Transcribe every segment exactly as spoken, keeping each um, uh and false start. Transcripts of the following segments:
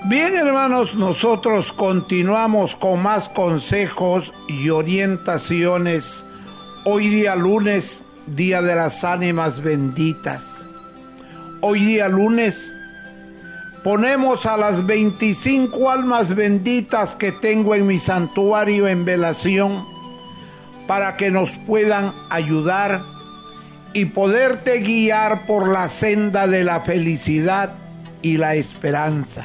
Bien, hermanos, nosotros continuamos con más consejos y orientaciones. Hoy día lunes, día de las ánimas benditas. Hoy día lunes ponemos a las veinticinco almas benditas que tengo en mi santuario en velación para que nos puedan ayudar y poderte guiar por la senda de la felicidad y la esperanza.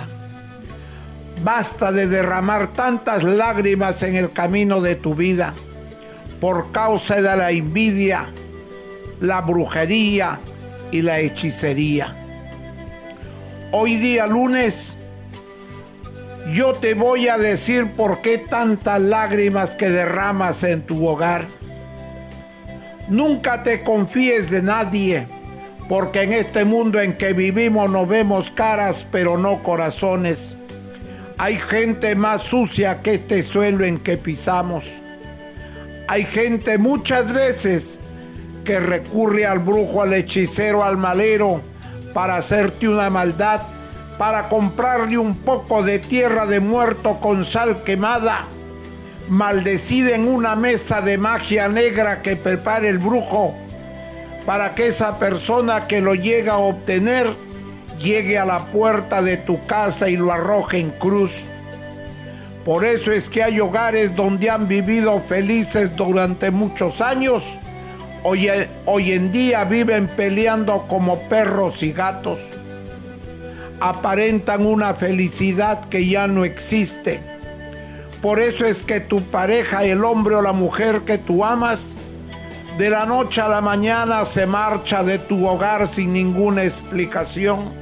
Basta de derramar tantas lágrimas en el camino de tu vida por causa de la envidia, la brujería y la hechicería. Hoy día lunes, yo te voy a decir por qué tantas lágrimas que derramas en tu hogar. Nunca te confíes de nadie, porque en este mundo en que vivimos nos vemos caras pero no corazones. Hay gente más sucia que este suelo en que pisamos. Hay gente muchas veces que recurre al brujo, al hechicero, al malero para hacerte una maldad, para comprarle un poco de tierra de muerto con sal quemada, maldecida en una mesa de magia negra que prepara el brujo para que esa persona que lo llega a obtener llegue a la puerta de tu casa y lo arroje en cruz. Por eso es que hay hogares donde han vivido felices durante muchos años. Hoy, hoy en día viven peleando como perros y gatos. Aparentan una felicidad que ya no existe. Por eso es que tu pareja, el hombre o la mujer que tú amas, de la noche a la mañana se marcha de tu hogar sin ninguna explicación.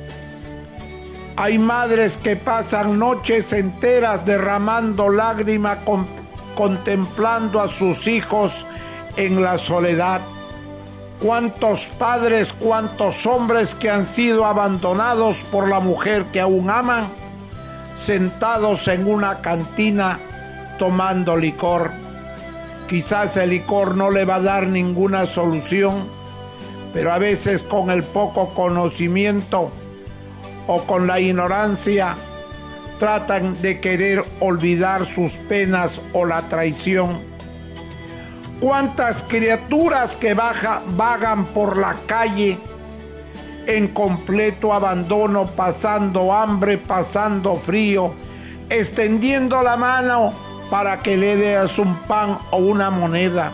Hay madres que pasan noches enteras derramando lágrimas con, contemplando a sus hijos en la soledad. ¿Cuántos padres, cuántos hombres que han sido abandonados por la mujer que aún aman, sentados en una cantina tomando licor? Quizás el licor no le va a dar ninguna solución, pero a veces con el poco conocimiento o con la ignorancia tratan de querer olvidar sus penas o la traición. ¿Cuántas criaturas que baja, vagan por la calle en completo abandono, pasando hambre, pasando frío, extendiendo la mano para que le des un pan o una moneda?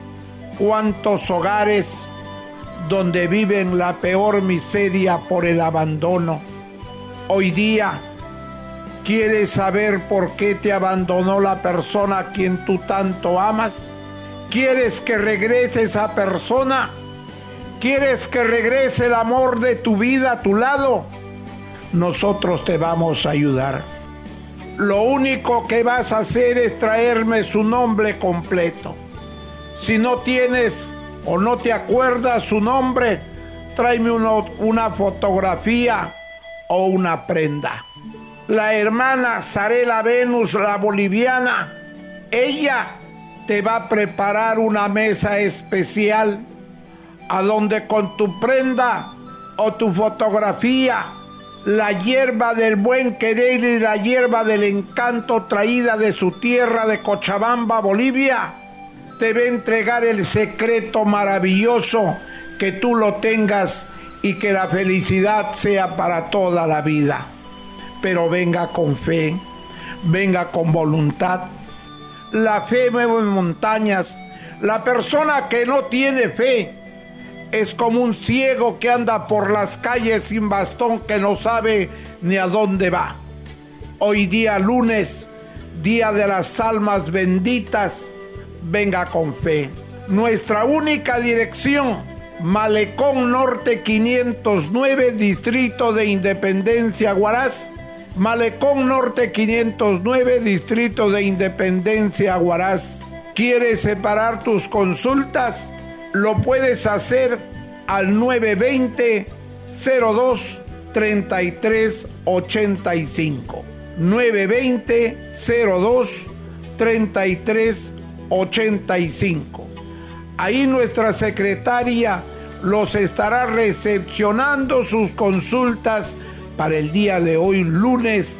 ¿Cuántos hogares donde viven la peor miseria por el abandono? Hoy día, ¿quieres saber por qué te abandonó la persona a quien tú tanto amas? ¿Quieres que regrese esa persona? ¿Quieres que regrese el amor de tu vida a tu lado? Nosotros te vamos a ayudar. Lo único que vas a hacer es traerme su nombre completo. Si no tienes o no te acuerdas su nombre, tráeme uno, una fotografía o una prenda. La hermana Sarela Venus, la boliviana, ella te va a preparar una mesa especial a donde con tu prenda o tu fotografía, la hierba del buen querer y la hierba del encanto traída de su tierra de Cochabamba, Bolivia, te va a entregar el secreto maravilloso, que tú lo tengas y que la felicidad sea para toda la vida. Pero venga con fe, venga con voluntad. La fe mueve montañas. La persona que no tiene fe es como un ciego que anda por las calles sin bastón, que no sabe ni a dónde va. Hoy día lunes, día de las almas benditas, venga con fe. Nuestra única dirección: Malecón Norte quinientos nueve, Distrito de Independencia, Huaraz. Malecón Norte quinientos nueve, Distrito de Independencia, Huaraz. ¿Quieres separar tus consultas? Lo puedes hacer al nueve dos cero, cero dos, tres tres ocho cinco. nueve dos cero, cero dos, tres tres ocho cinco. Ahí nuestra secretaria los estará recepcionando sus consultas para el día de hoy, lunes,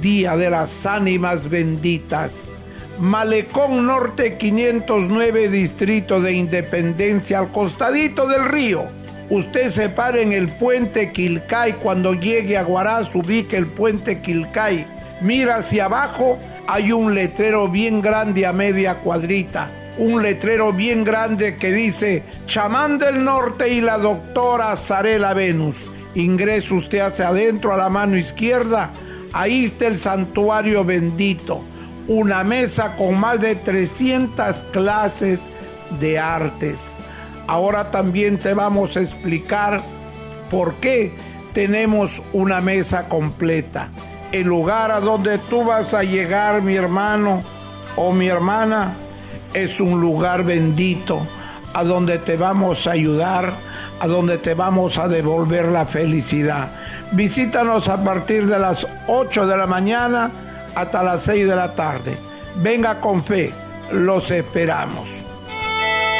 Día de las Ánimas Benditas. Malecón Norte quinientos nueve, Distrito de Independencia, al costadito del río. Usted se para en el puente Quilcay. Cuando llegue a Huaraz, ubique el puente Quilcay. Mira hacia abajo, hay un letrero bien grande a media cuadrita. Un letrero bien grande que dice Chamán del Norte y la doctora Zarela Venus. Ingresa usted hacia adentro a la mano izquierda. Ahí está el santuario bendito. Una mesa con más de trescientas clases de artes. Ahora también te vamos a explicar por qué tenemos una mesa completa. El lugar a donde tú vas a llegar, mi hermano o mi hermana, es un lugar bendito, a donde te vamos a ayudar, a donde te vamos a devolver la felicidad. Visítanos a partir de las ocho de la mañana hasta las seis de la tarde. Venga con fe, los esperamos.